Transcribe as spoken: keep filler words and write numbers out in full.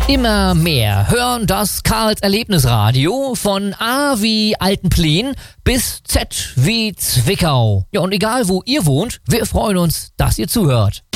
Immer mehr hören das Karls Erlebnisradio von A wie Altenplien bis Z wie Zwickau. Ja, und egal wo ihr wohnt, wir freuen uns, dass ihr zuhört.